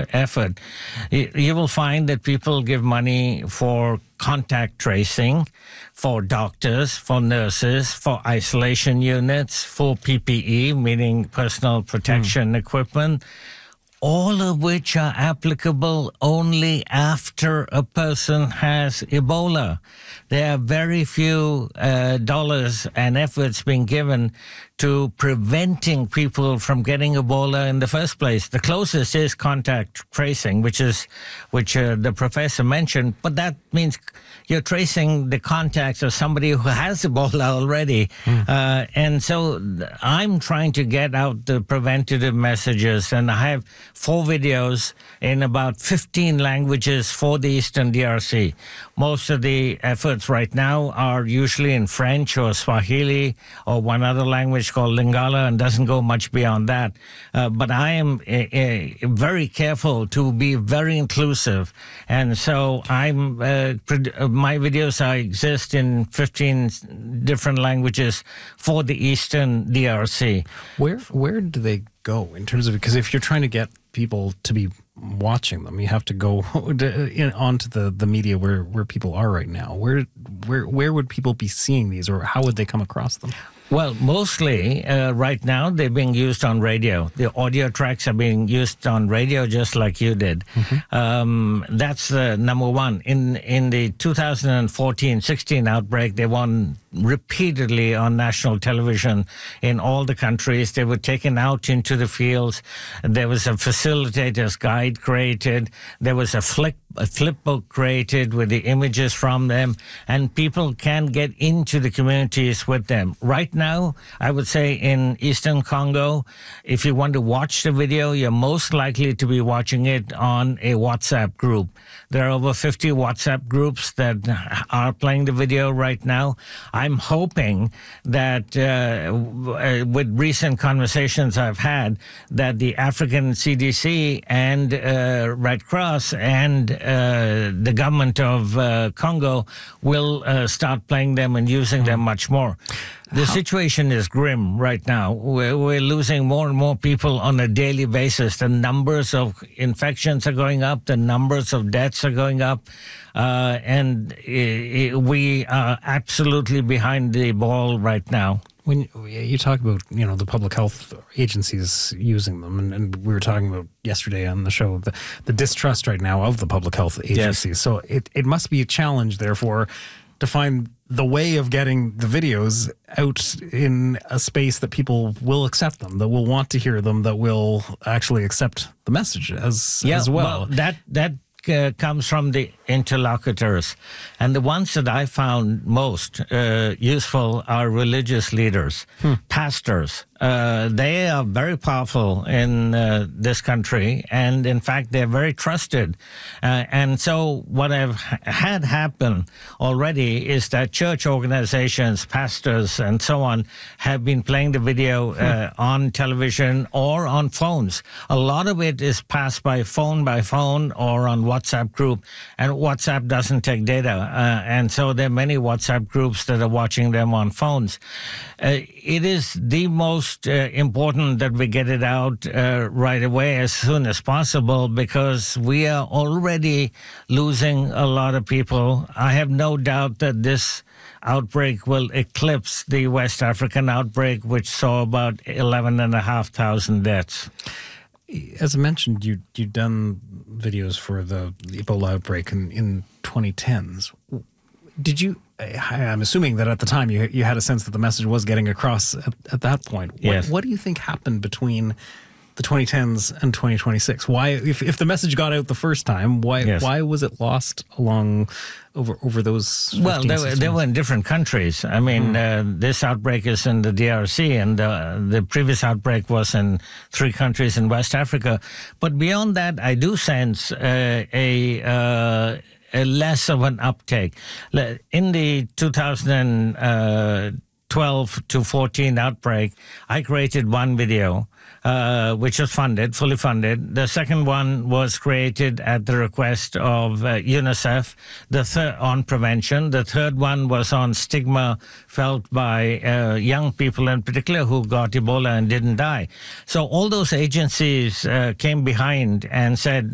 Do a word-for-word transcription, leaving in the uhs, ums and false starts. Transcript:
uh, effort, you, you will find that people give money for contact tracing, for doctors, for nurses, for isolation units, for P P E, meaning personal protection mm. equipment, all of which are applicable only after a person has Ebola. There are very few uh, dollars and efforts being given to preventing people from getting Ebola in the first place. The closest is contact tracing, which is which uh, the professor mentioned, but that means you're tracing the contacts of somebody who has Ebola already. Mm. Uh, and so I'm trying to get out the preventative messages, and I have four videos in about fifteen languages for the Eastern D R C. Most of the efforts right now are usually in French or Swahili or one other language called Lingala, and doesn't go much beyond that. Uh, but I am uh, uh, very careful to be very inclusive. And so I'm uh, my videos I exist in fifteen different languages for the Eastern D R C. Where where do they go in terms of, because if you're trying to get people to be watching them, you have to go in, onto the, the media where, where people are right now. Where where where would people be seeing these, or how would they come across them? Well, mostly uh, right now they're being used on radio. The audio tracks are being used on radio, just like you did. Mm-hmm. Um, that's uh, number one. In in the two thousand fourteen sixteen outbreak, they won repeatedly on national television in all the countries. They were taken out into the fields. There was a facilitator's guide created. There was a flip a flip book created with the images from them, and people can get into the communities with them. Right now, I would say in Eastern Congo, if you want to watch the video, you're most likely to be watching it on a WhatsApp group. There are over fifty WhatsApp groups that are playing the video right now. I'm hoping that uh, with recent conversations I've had, that the African C D C and uh, Red Cross and uh, the government of uh, Congo will uh, start playing them and using them much more. The situation is grim right now. We're, we're losing more and more people on a daily basis. The numbers of infections are going up. The numbers of deaths are going up. Uh, and it, it, we are absolutely behind the ball right now. When you talk about, you know, the public health agencies using them, and, and we were talking about yesterday on the show, the, the distrust right now of the public health agencies. Yes. So it, it must be a challenge, therefore, to find the way of getting the videos out in a space that people will accept them, that will want to hear them, that will actually accept the message as, yeah, as well. well that, that uh, comes from the interlocutors. And the ones that I found most uh, useful are religious leaders, hmm. pastors. Uh, they are very powerful in uh, this country, and in fact, they're very trusted. Uh, and so what I've had happen already is that church organizations, pastors, and so on have been playing the video uh, hmm. on television or on phones. A lot of it is passed by phone by phone or on WhatsApp group, and WhatsApp doesn't take data. Uh, and so there are many WhatsApp groups that are watching them on phones. Uh, it is the most Uh, important that we get it out uh, right away as soon as possible, because we are already losing a lot of people. I have no doubt that this outbreak will eclipse the West African outbreak, which saw about eleven and a half thousand deaths. As I mentioned, you, you've done videos for the Ebola outbreak in, in twenty tens. Did you, I'm assuming that at the time you you had a sense that the message was getting across at, at that point. What, yes. what do you think happened between the twenty tens and twenty twenty-six? Why, if, if the message got out the first time, why yes. why was it lost along over over those fifteen, Well, they were, they were in different countries. I mean, mm. uh, this outbreak is in the D R C, and uh, the previous outbreak was in three countries in West Africa. But beyond that, I do sense uh, a... Uh, less of an uptake. In the two thousand twelve to fourteen outbreak, I created one video, uh, which was funded, fully funded. The second one was created at the request of uh, UNICEF, the third on prevention. The third one was on stigma felt by uh, young people in particular who got Ebola and didn't die. So all those agencies uh, came behind and said,